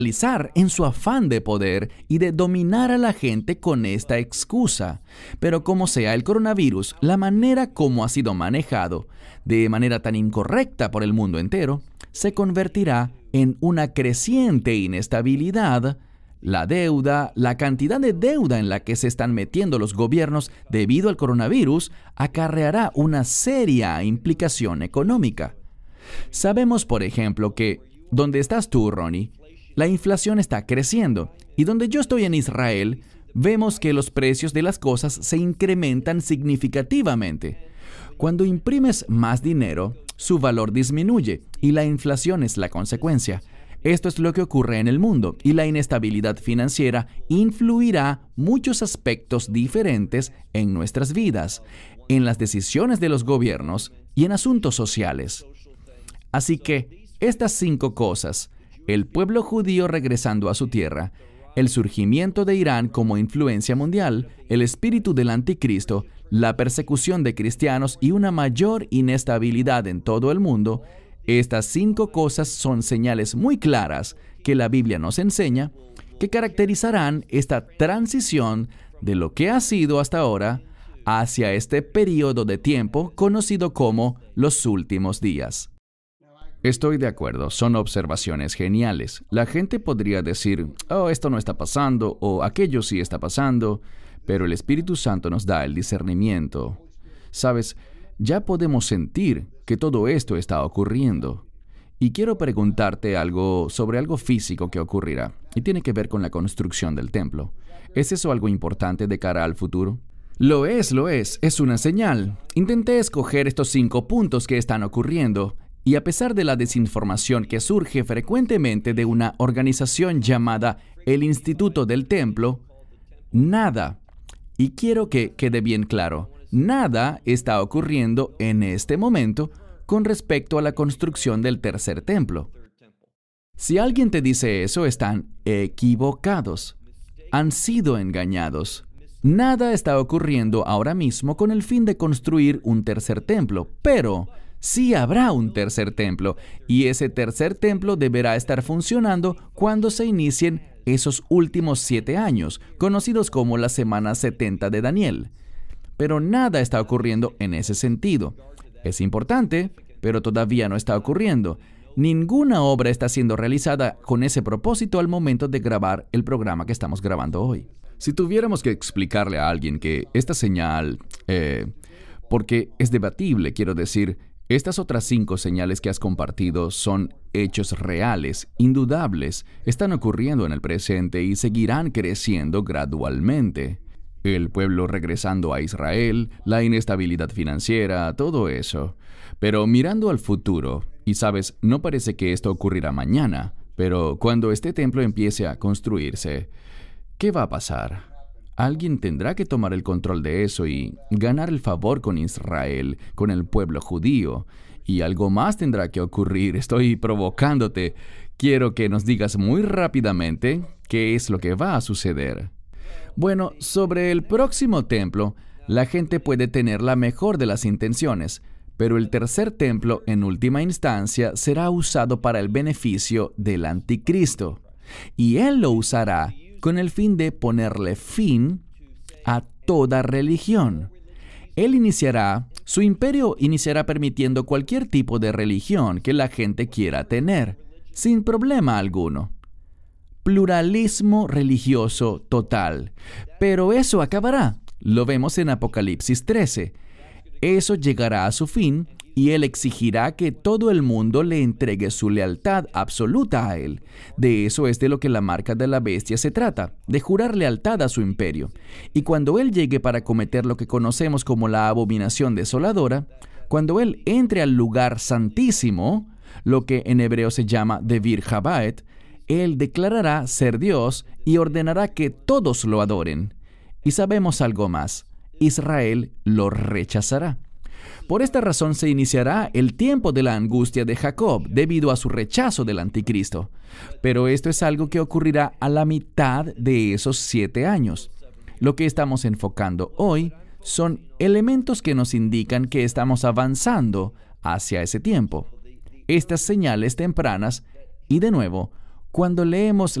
en su afán de poder y de dominar a la gente con esta excusa. Pero como sea el coronavirus, la manera como ha sido manejado de manera tan incorrecta por el mundo entero, se convertirá en una creciente inestabilidad. La deuda, la cantidad de deuda en la que se están metiendo los gobiernos debido al coronavirus, acarreará una seria implicación económica. Sabemos, por ejemplo, que donde estás tú, Ronnie, la inflación está creciendo, y donde yo estoy en Israel, vemos que los precios de las cosas se incrementan significativamente. Cuando imprimes más dinero, su valor disminuye, y la inflación es la consecuencia. Esto es lo que ocurre en el mundo, y la inestabilidad financiera influirá muchos aspectos diferentes en nuestras vidas, en las decisiones de los gobiernos y en asuntos sociales. Así que, estas 5 cosas, el pueblo judío regresando a su tierra, el surgimiento de Irán como influencia mundial, el espíritu del anticristo, la persecución de cristianos y una mayor inestabilidad en todo el mundo, estas 5 cosas son señales muy claras que la Biblia nos enseña, que caracterizarán esta transición de lo que ha sido hasta ahora hacia este periodo de tiempo conocido como los últimos días. Estoy de acuerdo, son observaciones geniales. La gente podría decir, oh, esto no está pasando, o aquello sí está pasando, pero el Espíritu Santo nos da el discernimiento. ¿Sabes? Ya podemos sentir que todo esto está ocurriendo. Y quiero preguntarte algo sobre algo físico que ocurrirá, y tiene que ver con la construcción del templo. ¿Es eso algo importante de cara al futuro? Lo es una señal. Intenté escoger estos 5 puntos que están ocurriendo, y a pesar de la desinformación que surge frecuentemente de una organización llamada el Instituto del Templo, nada, y quiero que quede bien claro, nada está ocurriendo en este momento con respecto a la construcción del tercer templo. Si alguien te dice eso, están equivocados. Han sido engañados. Nada está ocurriendo ahora mismo con el fin de construir un tercer templo, pero sí habrá un tercer templo, y ese tercer templo deberá estar funcionando cuando se inicien esos últimos 7 años, conocidos como la semana 70 de Daniel. Pero nada está ocurriendo en ese sentido. Es importante, pero todavía no está ocurriendo. Ninguna obra está siendo realizada con ese propósito al momento de grabar el programa que estamos grabando hoy. Si tuviéramos que explicarle a alguien que esta señal, porque es debatible, quiero decir, estas otras 5 señales que has compartido son hechos reales, indudables, están ocurriendo en el presente y seguirán creciendo gradualmente. El pueblo regresando a Israel, la inestabilidad financiera, todo eso. Pero mirando al futuro, y sabes, no parece que esto ocurrirá mañana, pero cuando este templo empiece a construirse, ¿qué va a pasar? Alguien tendrá que tomar el control de eso y ganar el favor con Israel, con el pueblo judío. Y algo más tendrá que ocurrir. Estoy provocándote. Quiero que nos digas muy rápidamente qué es lo que va a suceder. Bueno, sobre el próximo templo, la gente puede tener la mejor de las intenciones, pero el tercer templo, en última instancia, será usado para el beneficio del anticristo. Y él lo usará con el fin de ponerle fin a toda religión. Su imperio iniciará permitiendo cualquier tipo de religión que la gente quiera tener, sin problema alguno. Pluralismo religioso total. Pero eso acabará. Lo vemos en Apocalipsis 13. Eso llegará a su fin y él exigirá que todo el mundo le entregue su lealtad absoluta a él. De eso es de lo que la marca de la bestia se trata, de jurar lealtad a su imperio. Y cuando él llegue para cometer lo que conocemos como la abominación desoladora, cuando él entre al lugar santísimo, lo que en hebreo se llama Devir Jabaet, él declarará ser Dios y ordenará que todos lo adoren. Y sabemos algo más, Israel lo rechazará. Por esta razón se iniciará el tiempo de la angustia de Jacob debido a su rechazo del anticristo. Pero esto es algo que ocurrirá a la mitad de esos 7 años. Lo que estamos enfocando hoy son elementos que nos indican que estamos avanzando hacia ese tiempo. Estas señales tempranas, y de nuevo, Cuando leemos